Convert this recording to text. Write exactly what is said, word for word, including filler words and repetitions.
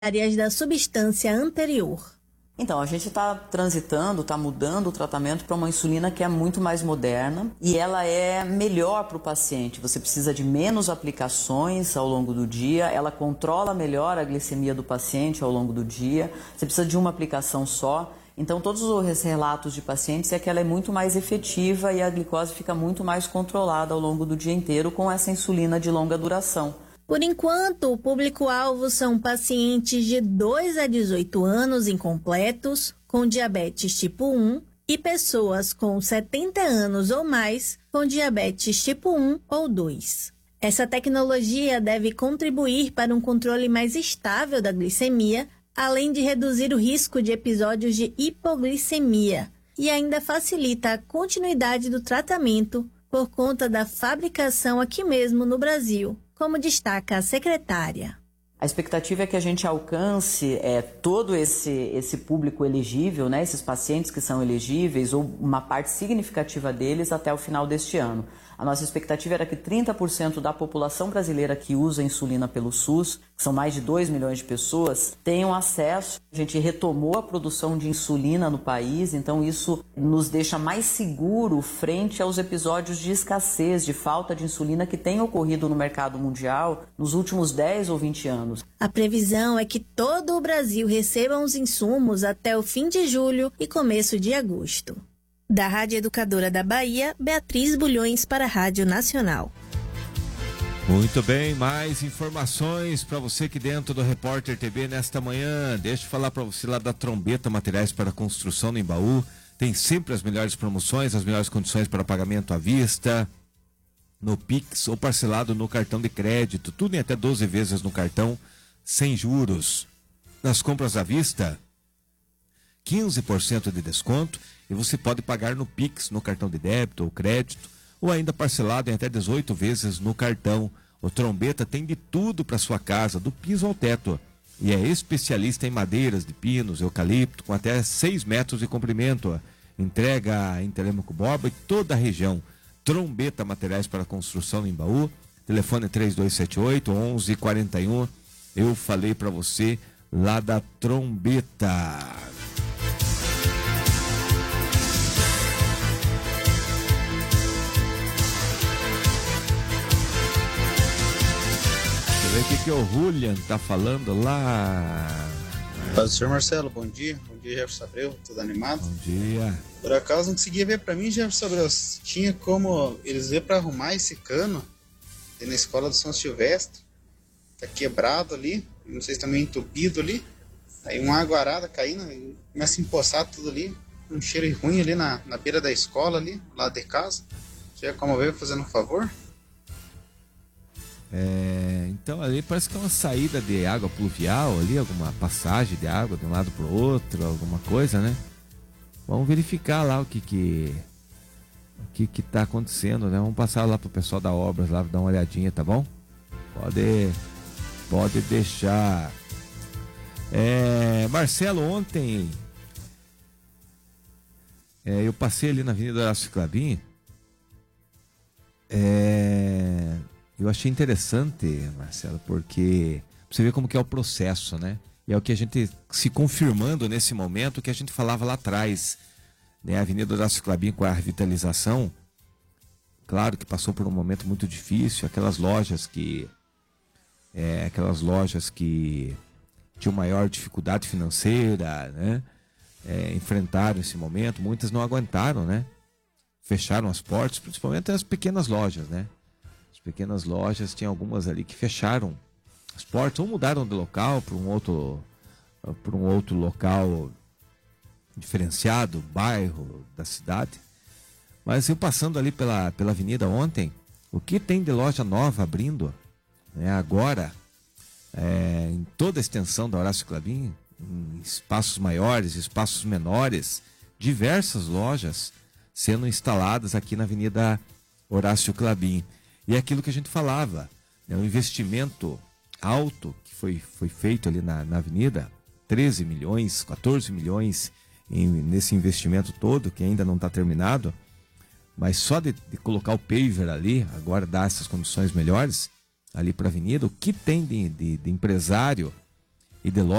áreas da substância anterior. Então, a gente está transitando, está mudando o tratamento para uma insulina que é muito mais moderna e ela é melhor para o paciente. Você precisa de menos aplicações ao longo do dia, ela controla melhor a glicemia do paciente ao longo do dia, você precisa de uma aplicação só. Então, todos os relatos de pacientes é que ela é muito mais efetiva e a glicose fica muito mais controlada ao longo do dia inteiro com essa insulina de longa duração. Por enquanto, o público-alvo são pacientes de dois a dezoito anos incompletos, com diabetes tipo um, e pessoas com setenta anos ou mais, com diabetes tipo um ou dois. Essa tecnologia deve contribuir para um controle mais estável da glicemia, além de reduzir o risco de episódios de hipoglicemia, e ainda facilita a continuidade do tratamento por conta da fabricação aqui mesmo no Brasil, como destaca a secretária. A expectativa é que a gente alcance é, todo esse, esse público elegível, né, esses pacientes que são elegíveis, ou uma parte significativa deles até o final deste ano. A nossa expectativa era que trinta por cento da população brasileira que usa insulina pelo SUS, que são mais de dois milhões de pessoas, tenham acesso. A gente retomou a produção de insulina no país, então isso nos deixa mais seguro frente aos episódios de escassez, de falta de insulina que tem ocorrido no mercado mundial nos últimos dez ou vinte anos. A previsão é que todo o Brasil receba os insumos até o fim de julho e começo de agosto. Da Rádio Educadora da Bahia, Beatriz Bulhões para a Rádio Nacional. Muito bem, mais informações para você aqui dentro do Repórter T V nesta manhã. Deixa eu falar para você lá da Trombeta Materiais para Construção no Embaú. Tem sempre as melhores promoções, as melhores condições para pagamento à vista, no Pix ou parcelado no cartão de crédito. Tudo em até doze vezes no cartão, sem juros. Nas compras à vista, quinze por cento de desconto e você pode pagar no Pix, no cartão de débito ou crédito, ou ainda parcelado em até dezoito vezes no cartão. O Trombeta tem de tudo para sua casa, do piso ao teto, e é especialista em madeiras de pinos, eucalipto, com até seis metros de comprimento. Entrega em Telêmaco Borba e toda a região. Trombeta Materiais para Construção no Embaú, telefone três dois sete oito, onze quarenta e um. Eu falei para você lá da Trombeta. O que, que o Julian tá falando lá? Paz do senhor Marcelo, bom dia. Bom dia, Jefferson Abreu, tudo animado? Bom dia. Por acaso não conseguia ver pra mim, Jefferson Abreu, tinha como eles ver pra arrumar esse cano na escola do São Silvestre. Tá quebrado ali, não sei se tá meio entupido ali. Aí uma aguarada caindo, começa a empoçar tudo ali. Um cheiro ruim ali na, na beira da escola ali, lá de casa. Tinha como ver, fazendo um favor? É, então ali parece que é uma saída de água pluvial ali, alguma passagem de água de um lado para o outro, alguma coisa, né? Vamos verificar lá o que que o que que tá acontecendo, né? Vamos passar lá pro pessoal da obras lá, dar uma olhadinha, tá bom? Pode, pode deixar. É, Marcelo, ontem é, eu passei ali na Avenida Horácio Clabin. É... Eu achei interessante, Marcelo, porque você vê como que é o processo, né? E é o que a gente se confirmando nesse momento que a gente falava lá atrás, né? A Avenida Horácio Clabin com a revitalização, claro que passou por um momento muito difícil, aquelas lojas que é, aquelas lojas que tinham maior dificuldade financeira, né? É, enfrentaram esse momento, muitas não aguentaram, né? Fecharam as portas, principalmente as pequenas lojas, né? Pequenas lojas, tinha algumas ali que fecharam as portas ou mudaram de local para um outro para um outro local diferenciado, bairro da cidade. Mas eu passando ali pela, pela avenida ontem, o que tem de loja nova abrindo, né, agora, é, em toda a extensão da Horácio Clabin, em espaços maiores, espaços menores, diversas lojas sendo instaladas aqui na Avenida Horácio Clabin. E é aquilo que a gente falava, né? Um investimento alto que foi, foi feito ali na, na avenida, treze milhões, quatorze milhões em, nesse investimento todo, que ainda não está terminado, mas só de, de colocar o paver ali, agora dar essas condições melhores ali para a avenida, o que tem de, de, de empresário e de